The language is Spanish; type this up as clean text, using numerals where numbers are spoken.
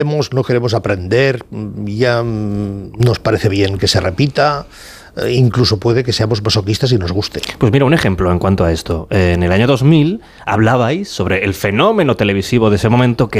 no queremos aprender, ya nos parece bien que se repita. Incluso puede que seamos masoquistas y nos guste. Pues mira, un ejemplo en cuanto a esto. En el año 2000 hablabais sobre el fenómeno televisivo de ese momento, que